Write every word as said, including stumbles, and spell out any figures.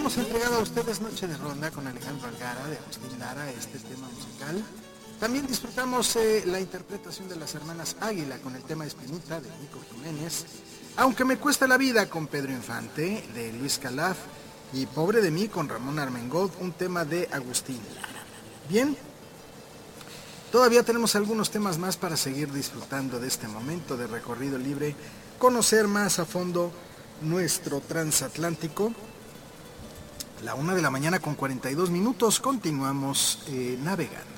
hemos entregado a ustedes Noche de Ronda con Alejandro Algara, de Agustín Lara, este tema musical. También disfrutamos eh, la interpretación de las hermanas Águila con el tema Espinita de Nico Jiménez. Aunque me cuesta la vida con Pedro Infante, de Luis Calaf. Y Pobre de mí con Ramón Armengol, un tema de Agustín Lara. Bien, todavía tenemos algunos temas más para seguir disfrutando de este momento de recorrido libre, conocer más a fondo nuestro transatlántico. La una de la mañana con cuarenta y dos minutos, continuamos eh, navegando.